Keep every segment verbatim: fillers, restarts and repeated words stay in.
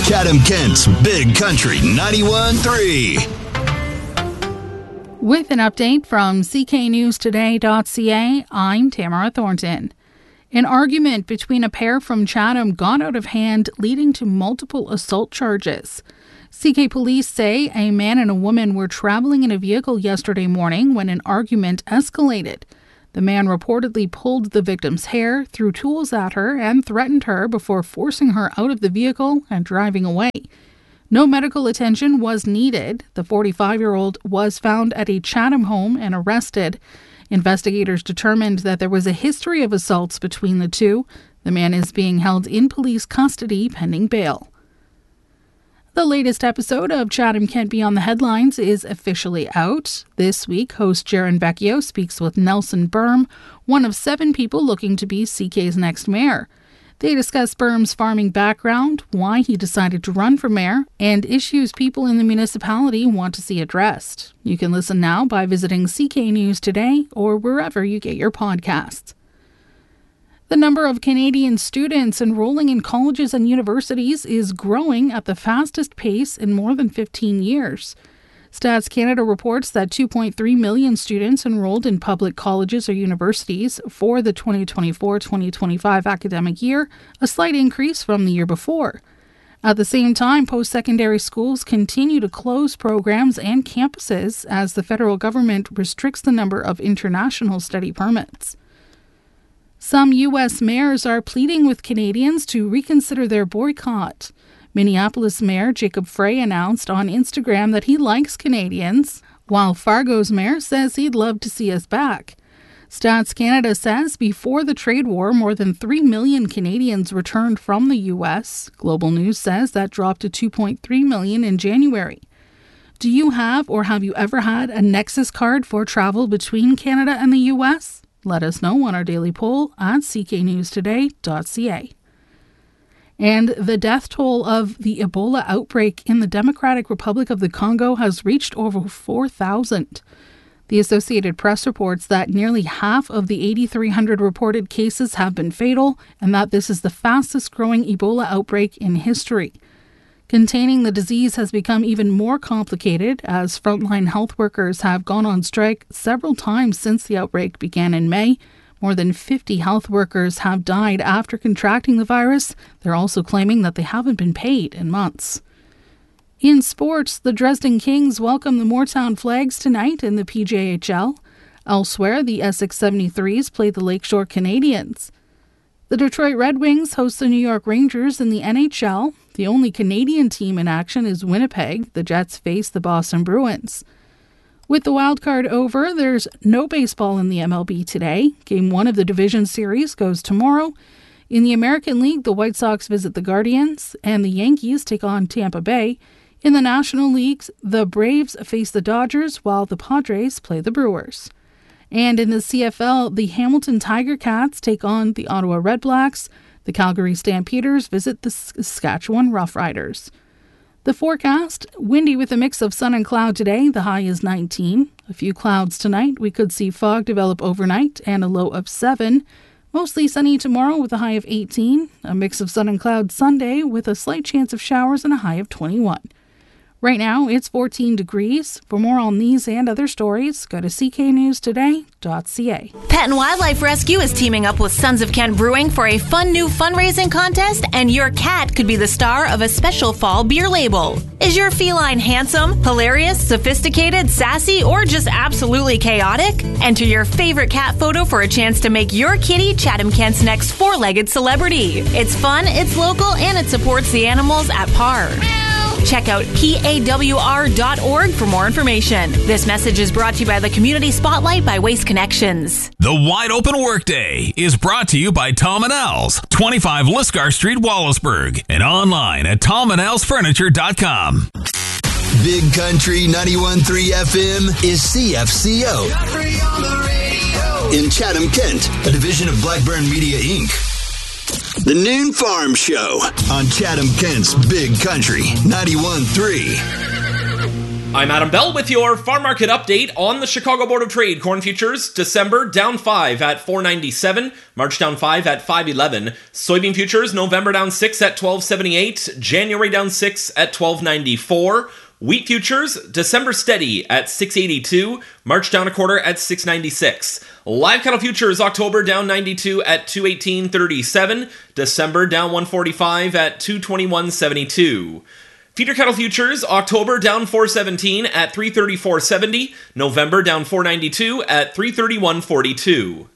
Chatham-Kent's Big Country ninety-one point three. With an update from C K News Today dot C A, I'm Tamara Thornton. An argument between a pair from Chatham got out of hand, leading to multiple assault charges. C K police say a man and a woman were traveling in a vehicle yesterday morning when an argument escalated. The man reportedly pulled the victim's hair, threw tools at her, and threatened her before forcing her out of the vehicle and driving away. No medical attention was needed. The forty-five-year-old was found at a Chatham home and arrested. Investigators determined that there was a history of assaults between the two. The man is being held in police custody pending bail. The latest episode of Chatham-Kent Beyond the Headlines is officially out. This week, host Jaron Vecchio speaks with Nelson Berm, one of seven people looking to be C K's next mayor. They discuss Berm's farming background, why he decided to run for mayor, and issues people in the municipality want to see addressed. You can listen now by visiting C K News Today or wherever you get your podcasts. The number of Canadian students enrolling in colleges and universities is growing at the fastest pace in more than fifteen years. Stats Canada reports that two point three million students enrolled in public colleges or universities for the twenty twenty-four twenty twenty-five academic year, a slight increase from the year before. At the same time, post-secondary schools continue to close programs and campuses as the federal government restricts the number of international study permits. Some U S mayors are pleading with Canadians to reconsider their boycott. Minneapolis Mayor Jacob Frey announced on Instagram that he likes Canadians, while Fargo's mayor says he'd love to see us back. Stats Canada says before the trade war, more than three million Canadians returned from the U S. Global News says that dropped to two point three million in January. Do you have or have you ever had a Nexus card for travel between Canada and the U S? Let us know on our daily poll at C K News Today dot C A. And the death toll of the Ebola outbreak in the Democratic Republic of the Congo has reached over four thousand. The Associated Press reports that nearly half of the eight thousand three hundred reported cases have been fatal, and that this is the fastest growing Ebola outbreak in history. Containing the disease has become even more complicated as frontline health workers have gone on strike several times since the outbreak began in May. More than fifty health workers have died after contracting the virus. They're also claiming that they haven't been paid in months. In sports, the Dresden Kings welcome the Moortown Flags tonight in the P J H L. Elsewhere, the Essex seventy-threes play the Lakeshore Canadians. The Detroit Red Wings host the New York Rangers in the N H L. The only Canadian team in action is Winnipeg. The Jets face the Boston Bruins. With the wild card over, there's no baseball in the M L B today. Game one of the division series goes tomorrow. In the American League, the White Sox visit the Guardians, and the Yankees take on Tampa Bay. In the National Leagues, the Braves face the Dodgers, while the Padres play the Brewers. And in the C F L, the Hamilton Tiger Cats take on the Ottawa Redblacks. The Calgary Stampeders visit the Saskatchewan Roughriders. The forecast, windy with a mix of sun and cloud today. The high is nineteen. A few clouds tonight. We could see fog develop overnight and a low of seven. Mostly sunny tomorrow with a high of eighteen. A mix of sun and cloud Sunday with a slight chance of showers and a high of twenty-one. Right now, it's fourteen degrees. For more on these and other stories, go to C K News Today dot C A. Pet and Wildlife Rescue is teaming up with Sons of Kent Brewing for a fun new fundraising contest, and your cat could be the star of a special fall beer label. Is your feline handsome, hilarious, sophisticated, sassy, or just absolutely chaotic? Enter your favorite cat photo for a chance to make your kitty Chatham-Kent's next four-legged celebrity. It's fun, it's local, and it supports the animals at par. Check out P A W R dot org for more information. This message is brought to you by the Community Spotlight by Waste Connections. The Wide Open Workday is brought to you by Tom and Al's, twenty-five Liscar Street, Wallaceburg, and online at tom and als furniture dot com. Big Country ninety-one point three F M is C F C O. In Chatham-Kent, a division of Blackburn Media, Incorporated. The Noon Farm Show on Chatham-Kent's Big Country ninety-one point three. I'm Adam Bell with your farm market update on the Chicago Board of Trade. Corn futures, December down five at four ninety-seven, March down five at five eleven. Soybean futures, November down six at twelve seventy-eight, January down six at twelve ninety-four. Wheat futures, December steady at six eighty-two, March down a quarter at six ninety-six. Live cattle futures, October down ninety-two at two eighteen thirty-seven, December down one forty-five at two twenty-one seventy-two. Feeder cattle futures, October down four seventeen at three thirty-four seventy, November down four ninety-two at three thirty-one forty-two.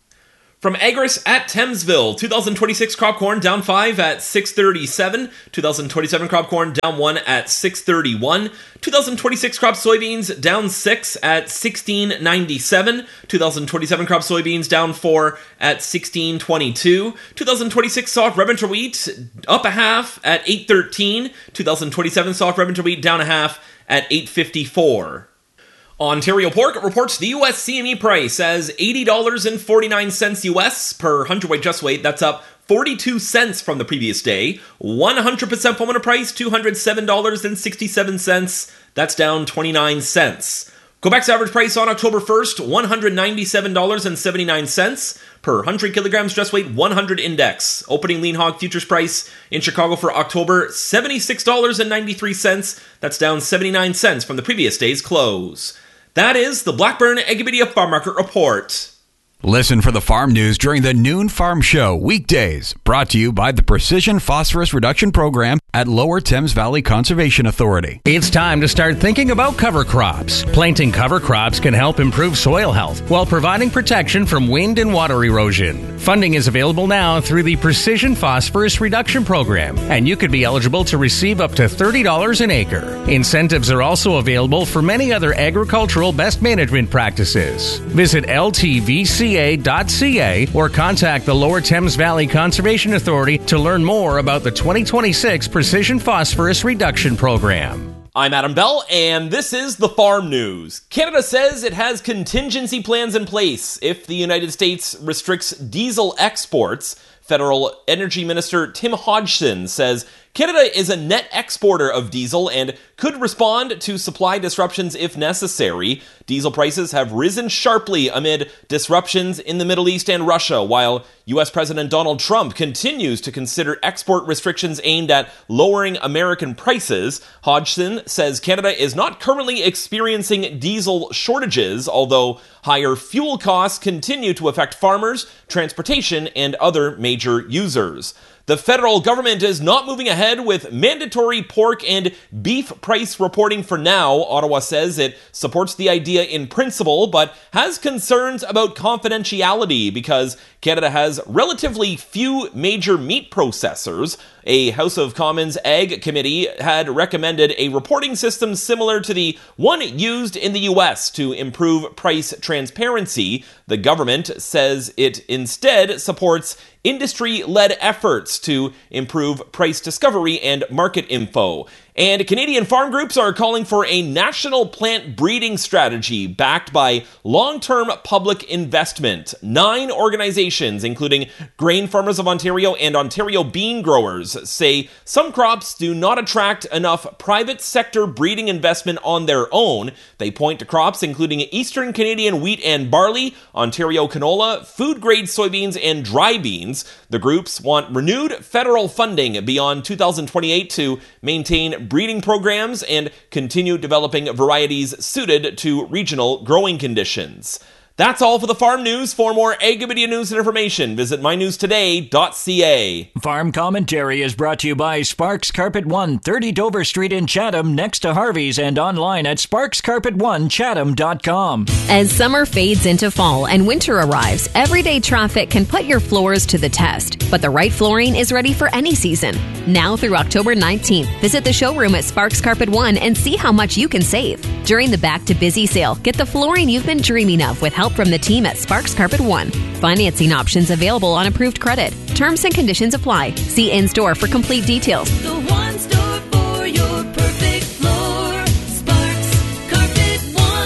From Agris at Thamesville, twenty twenty-six crop corn down five at six thirty-seven, twenty twenty-seven crop corn down one at six thirty-one, twenty twenty-six crop soybeans down six at sixteen ninety-seven, twenty twenty-seven crop soybeans down four at sixteen twenty-two, twenty twenty-six soft red winter wheat up a half at eight thirteen, twenty twenty-seven soft red winter wheat down a half at eight fifty-four. Ontario Pork reports the U S C M E price as eighty dollars and forty-nine cents U S per hundredweight just weight. That's up forty-two cents from the previous day. one hundred percent formula price, two hundred seven dollars and sixty-seven cents. That's down twenty-nine cents. Quebec's average price on October first, one hundred ninety-seven dollars and seventy-nine cents per one hundred kilograms just weight one hundred index. Opening lean hog futures price in Chicago for October, seventy-six dollars and ninety-three cents. That's down seventy-nine cents from the previous day's close. That is the Blackburn Agrimedia Farm Market Report. Listen for the farm news during the Noon Farm Show weekdays, brought to you by the Precision Phosphorus Reduction Program at Lower Thames Valley Conservation Authority. It's time to start thinking about cover crops. Planting cover crops can help improve soil health while providing protection from wind and water erosion. Funding is available now through the Precision Phosphorus Reduction Program, and you could be eligible to receive up to thirty dollars an acre. Incentives are also available for many other agricultural best management practices. Visit L T V C A dot C A or contact the Lower Thames Valley Conservation Authority to learn more about the twenty twenty-six Precision Phosphorus Reduction Program. I'm Adam Bell, and this is the Farm News. Canada says it has contingency plans in place if the United States restricts diesel exports. Federal Energy Minister Tim Hodgson says Canada is a net exporter of diesel and could respond to supply disruptions if necessary. Diesel prices have risen sharply amid disruptions in the Middle East and Russia, while U S President Donald Trump continues to consider export restrictions aimed at lowering American prices. Hodgson says Canada is not currently experiencing diesel shortages, although higher fuel costs continue to affect farmers, transportation, and other major users. The federal government is not moving ahead with mandatory pork and beef price reporting for now. Ottawa says it supports the idea in principle, but has concerns about confidentiality because Canada has relatively few major meat processors. A House of Commons Ag Committee had recommended a reporting system similar to the one used in the U S to improve price transparency. The government says it instead supports industry-led efforts to improve price discovery and market info. And Canadian farm groups are calling for a national plant breeding strategy backed by long-term public investment. Nine organizations, including Grain Farmers of Ontario and Ontario Bean Growers, say some crops do not attract enough private sector breeding investment on their own. They point to crops including Eastern Canadian wheat and barley, Ontario canola, food-grade soybeans, and dry beans. The groups want renewed federal funding beyond two thousand twenty-eight to maintain breeding programs and continue developing varieties suited to regional growing conditions. That's all for the farm news. For more Agrimedia news and information, visit my news today dot c a. Farm Commentary is brought to you by Sparks Carpet One, thirty Dover Street in Chatham, next to Harvey's, and online at sparks carpet one chatham dot com. As summer fades into fall and winter arrives, everyday traffic can put your floors to the test. But the right flooring is ready for any season. Now through October nineteenth, visit the showroom at Sparks Carpet One and see how much you can save. During the Back to Busy sale, get the flooring you've been dreaming of with help from the team at Sparks Carpet One. Financing options available on approved credit. Terms and conditions apply. See in-store for complete details. The one store for your perfect floor. Sparks Carpet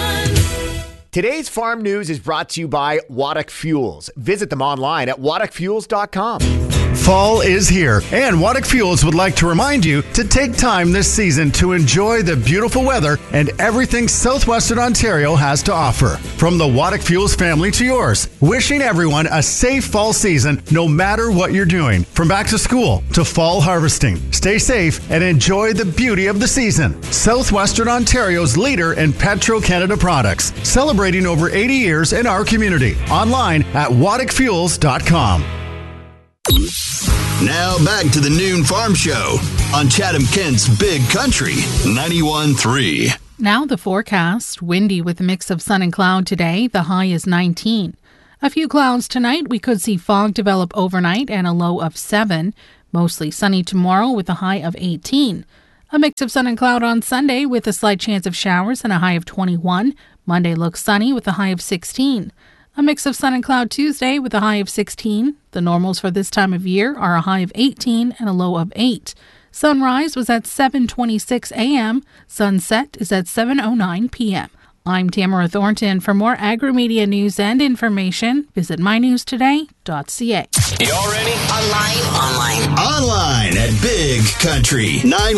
One. Today's farm news is brought to you by Waddock Fuels. Visit them online at waddock fuels dot com. Fall is here, and Waddick Fuels would like to remind you to take time this season to enjoy the beautiful weather and everything southwestern Ontario has to offer. From the Waddick Fuels family to yours, wishing everyone a safe fall season no matter what you're doing. From back to school to fall harvesting. Stay safe and enjoy the beauty of the season. Southwestern Ontario's leader in Petro-Canada products, celebrating over eighty years in our community. Online at waddick fuels dot com. Now back to the Noon Farm Show on Chatham-Kent's Big Country ninety-one point three. Now the forecast. Windy with a mix of sun and cloud today. The high is nineteen. A few clouds tonight. We could see fog develop overnight and a low of seven. Mostly sunny tomorrow with a high of eighteen. A mix of sun and cloud on Sunday with a slight chance of showers and a high of twenty-one. Monday looks sunny with a high of sixteen. A mix of sun and cloud Tuesday with a high of sixteen. The normals for this time of year are a high of eighteen and a low of eight. Sunrise was at seven twenty-six a.m. Sunset is at seven oh nine p.m. I'm Tamara Thornton. For more agri-media news and information, visit my news today dot c a. Y'all ready? Online. Online. Online at Big Country nine